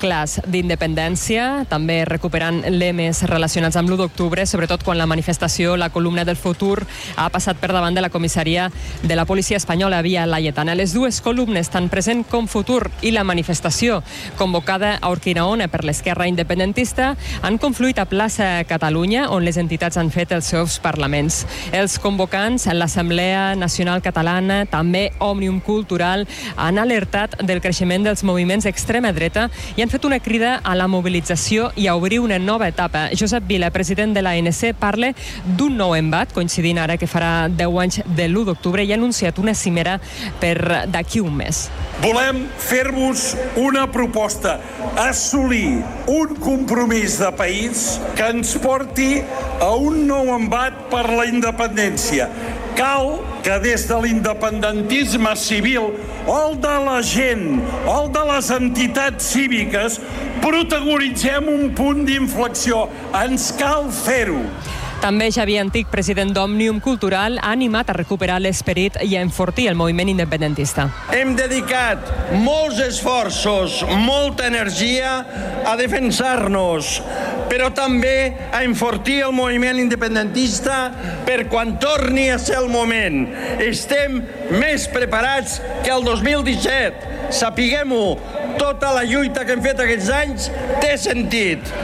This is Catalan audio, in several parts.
clars d'independència, també recuperant lemes relacionats amb l'1 d'octubre, sobretot quan la manifestació, la columna del futur, ha passat per davant de la comissaria de la policia espanyola Via Laietana. Les dues columnes, tant present com futur, i la manifestació convocada a Urquinaona per l'esquerra independentista, han confluït a plaça Catalunya, on les entitats han fet els seus parlaments. Els convocants, l'Assemblea Nacional Catalana, també Òmnium Cultural, han alertat del creixement dels moviments d'extrema dreta i han fet una crida a la mobilització i a obrir una nova etapa. Josep Vila, president de l'ANC, parla d'un nou embat, coincidint ara que farà 10 anys de l'1 d'octubre, i ha anunciat una cimera per d'aquí un mes. Volem fer-vos una proposta, assolir un compromís de país que ens porti a un nou embat per la independència. Cal que des de l'independentisme civil o el de la gent o el de les entitats cíviques protagonitzem un punt d'inflexió. Ens cal fer-ho. També Xavier Antic, president d'Òmnium Cultural, ha animat a recuperar l'esperit i a enfortir el moviment independentista. Hem dedicat molts esforços, molta energia a defensar-nos, però també a enfortir el moviment independentista per quan torni a ser el moment. Estem més preparats que el 2017. Sapiguem-ho, tota la lluita que hem fet aquests anys té sentit.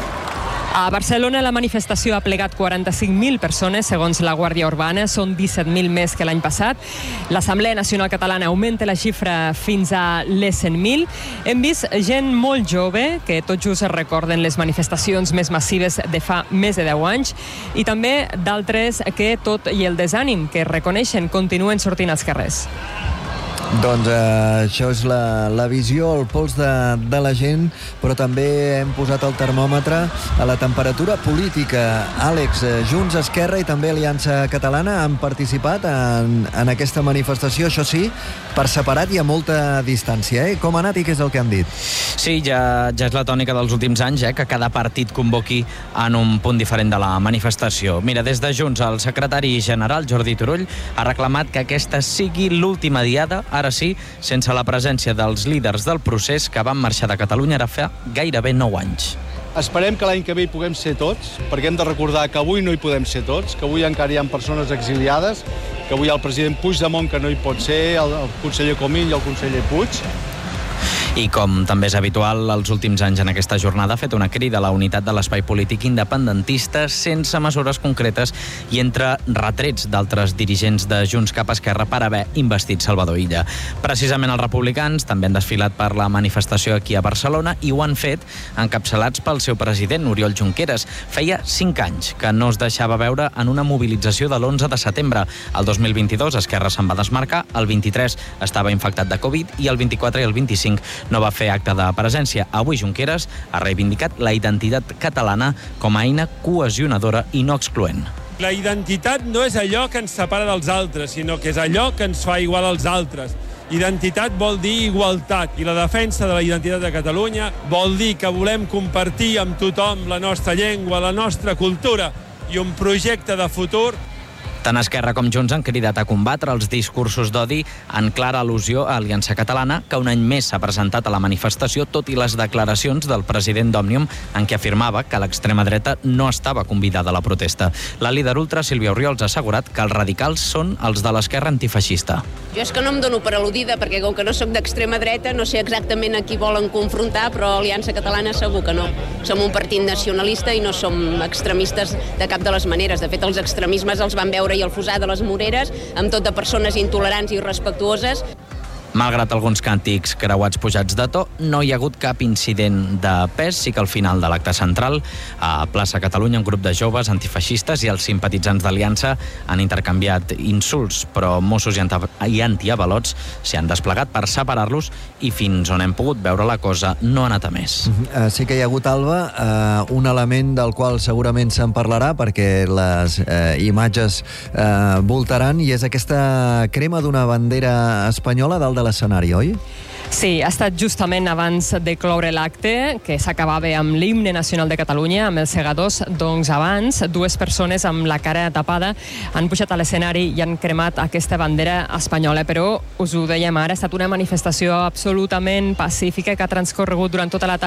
A Barcelona la manifestació ha plegat 45.000 persones, segons la Guàrdia Urbana, són 17.000 més que l'any passat. L'Assemblea Nacional Catalana augmenta la xifra fins a les 100.000. Hem vist gent molt jove, que tot just recorden les manifestacions més massives de fa més de 10 anys, i també d'altres que, tot i el desànim que reconeixen, continuen sortint als carrers. Doncs això és la visió, el pols de la gent, però també hem posat el termòmetre a la temperatura política. Àlex, Junts, Esquerra i també Aliança Catalana han participat en aquesta manifestació, això sí, per separat i a molta distància. Com ha anat i què és el que han dit? Sí, ja és la tònica dels últims anys, que cada partit convoqui en un punt diferent de la manifestació. Mira, des de Junts, el secretari general, Jordi Turull, ha reclamat que aquesta sigui l'última diada, ara sí, sense la presència dels líders del procés que van marxar de Catalunya ara fa gairebé 9 anys. Esperem que l'any que ve hi puguem ser tots, perquè hem de recordar que avui no hi podem ser tots, que avui encara hi ha persones exiliades, que avui hi ha el president Puigdemont que no hi pot ser, el conseller Comín i el conseller Puig. I com també és habitual els últims anys en aquesta jornada, ha fet una crida a la unitat de l'espai polític independentista sense mesures concretes i entre retrets d'altres dirigents de Junts cap a Esquerra per haver investit Salvador Illa. Precisament els republicans també han desfilat per la manifestació aquí a Barcelona i ho han fet encapçalats pel seu president, Oriol Junqueras. Feia 5 anys que no es deixava veure en una mobilització de l'11 de setembre. El 2022 Esquerra se'n va desmarcar, el 23 estava infectat de Covid i el 24 i el 25 no va fer acte de presència. Avui Junqueras ha reivindicat la identitat catalana com a eina cohesionadora i no excloent. La identitat no és allò que ens separa dels altres, sinó que és allò que ens fa igual als altres. Identitat vol dir igualtat, i la defensa de la identitat de Catalunya vol dir que volem compartir amb tothom la nostra llengua, la nostra cultura i un projecte de futur. Tant Esquerra com Junts han cridat a combatre els discursos d'odi en clara al·lusió a Aliança Catalana, que un any més s'ha presentat a la manifestació, tot i les declaracions del president d'Òmnium en què afirmava que l'extrema dreta no estava convidada a la protesta. La líder ultra, Sílvia Orriols, ha assegurat que els radicals són els de l'esquerra antifeixista. Jo és que no em dono per al·ludida, perquè com que no sóc d'extrema dreta, no sé exactament a qui volen confrontar, però Aliança Catalana segur que no. Som un partit nacionalista i no som extremistes de cap de les maneres. De fet, els extremismes els van veure i el Fossar de les Moreres, amb tot de persones intolerants i irrespectuoses. Malgrat alguns càntics creuats pujats de to, no hi ha hagut cap incident de pes. Sí que al final de l'acte central, a Plaça Catalunya, un grup de joves antifeixistes i els simpatitzants d'Aliança han intercanviat insults, però Mossos i antiavalots s'hi han desplegat per separar-los i fins on hem pogut veure la cosa no ha anat a més. Sí que hi ha hagut, Alba, un element del qual segurament se'n parlarà perquè les imatges voltaran, i és aquesta crema d'una bandera espanyola dalt de l'escenari, oi? Sí, ha estat justament abans de cloure l'acte, que s'acabava amb l'himne nacional de Catalunya, amb els segadors. Doncs abans, dues persones amb la cara tapada han pujat a l'escenari i han cremat aquesta bandera espanyola. Però, us ho dèiem ara, ha estat una manifestació absolutament pacífica que ha transcorregut durant tota la tarda